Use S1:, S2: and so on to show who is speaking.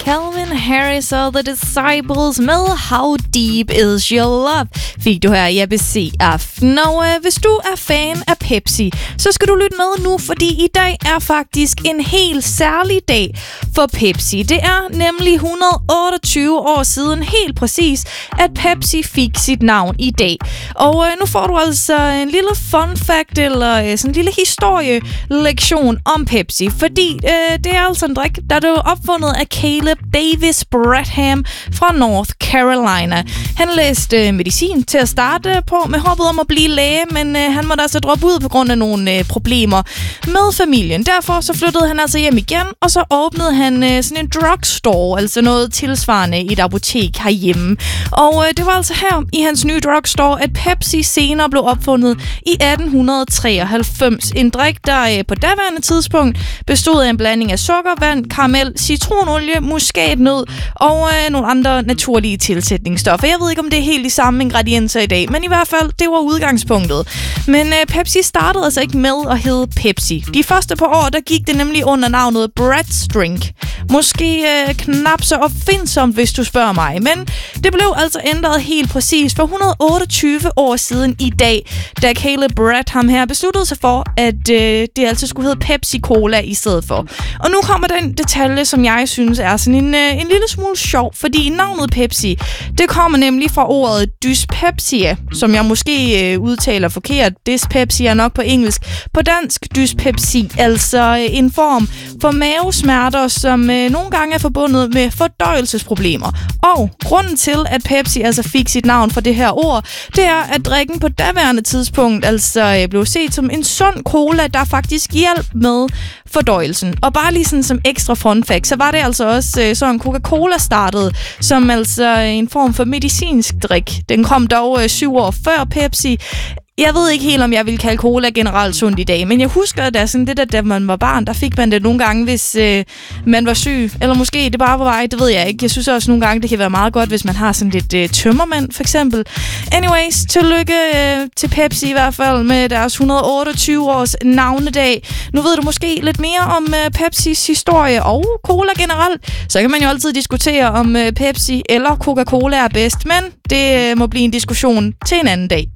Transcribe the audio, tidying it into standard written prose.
S1: Calvin Harris og The Disciples med How Deep Is Your Love fik du her i ABC Aften. Og hvis du er fan af Pepsi, så skal du lytte med nu, fordi i dag er faktisk en helt særlig dag for Pepsi. Det er nemlig 128 år siden helt præcis, at Pepsi fik sit navn i dag. Og nu får du altså en lille fun fact, eller sådan en lille historielektion om Pepsi. Fordi det er altså en drik, der blev opfundet af Caleb Davis Bradham fra North Carolina. Han læste medicin til at starte på med håbet om at blive læge, men han måtte altså droppe ud på grund af nogle problemer med familien. Derfor så flyttede han altså hjem igen, og så åbnede han sådan en drugstore, altså noget tilsvarende i et apotek herhjemme. Og det var altså her i hans nye drugstore, at Pepsi senere blev opfundet i 1893. En drik, der på daværende tidspunkt bestod af en blanding af sukker, vand, karamel, citronolie, muskatnød og nogle andre naturlige tilsætningsstoffer. Jeg ved ikke, om det er helt de samme ingredienser i dag, men i hvert fald, det var udgangspunktet. Men Pepsi startede altså ikke med at hedde Pepsi. De første par år, der gik det nemlig under navnet Brad's Drink. Måske knap så opfindsomt, hvis du spørger mig, men det blev altså ændret helt præcis for 128 år siden i dag, da Caleb Bradham her besluttede sig for, at det altså skulle hedde Pepsi Cola i stedet for. Og nu kommer den detalje, som jeg synes er sådan en lille smule sjov, fordi navnet Pepsi, det kommer nemlig fra ordet dyspepsia, som jeg måske udtaler forkert. Dyspepsia nok på engelsk. På dansk dyspepsi, altså en form for mavesmerter, som nogle gange er forbundet med fordøjelsesproblemer. Og grunden til, at Pepsi altså fik sit navn fra det her ord, det er, at drikken på daværende tidspunkt altså blev set som en sund cola, der faktisk hjalp med fordøjelsen. Og bare lige sådan som ekstra fun fact, så var det altså også sådan Coca-Cola startede som altså en form for medicinsk drik. Den kom dog 7 år før Pepsi. Jeg ved ikke helt, om jeg ville kalde cola generelt sundt i dag, men jeg husker, at da man var barn, der fik man det nogle gange, hvis man var syg, eller måske det bare var vej, det ved jeg ikke. Jeg synes også nogle gange, det kan være meget godt, hvis man har sådan lidt tømmermænd, for eksempel. Anyways, tillykke til Pepsi i hvert fald med deres 128 års navnedag. Nu ved du måske lidt mere om Pepsis historie og cola generelt. Så kan man jo altid diskutere, om Pepsi eller Coca-Cola er bedst, men det må blive en diskussion til en anden dag.